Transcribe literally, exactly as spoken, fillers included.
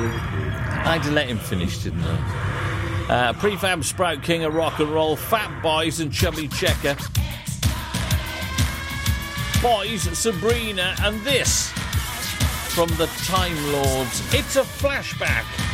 I had to let him finish, didn't I? Uh, Prefab Sprout, King of Rock and Roll, Fat Boys and Chubby Checker. Boys, Sabrina, and this from the Time Lords. It's a flashback.